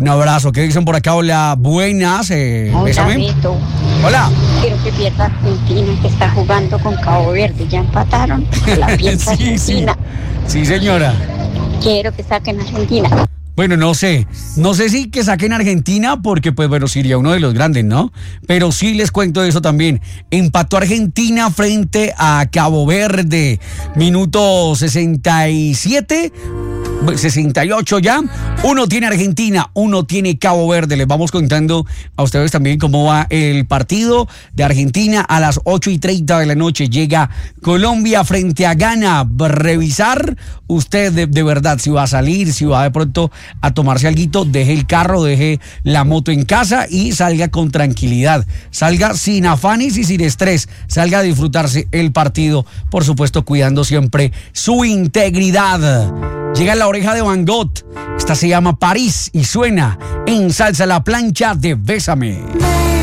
Un abrazo. ¿Qué dicen por acá? Hola, buenas. Bésame. Beto. Hola. Quiero que pierda Argentina, que está jugando con Cabo Verde. Ya empataron. La piensa Argentina. Sí, señora. Quiero que saquen a Argentina. Bueno, no sé si que saquen a Argentina porque pues bueno, sería uno de los grandes, ¿no? Pero sí les cuento eso también. Empató Argentina frente a Cabo Verde, minuto 67, 68 ya. Uno tiene Argentina, uno tiene Cabo Verde. Les vamos contando a ustedes también cómo va el partido de Argentina. A las 8:30 de la noche llega Colombia frente a Ghana. Revisar usted de verdad si va a salir, si va de pronto a tomarse alguito, deje el carro, deje la moto en casa y salga con tranquilidad. Salga sin afanes y sin estrés. Salga a disfrutarse el partido, por supuesto cuidando siempre su integridad. Llega La Oreja de Van Gogh. Esta se llama París y suena en Salsa la Plancha de Bésame.